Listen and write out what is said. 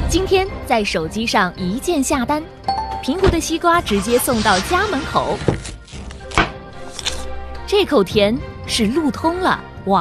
今天在手机上一键下单，苹果的西瓜直接送到家门口。这口甜是路通了。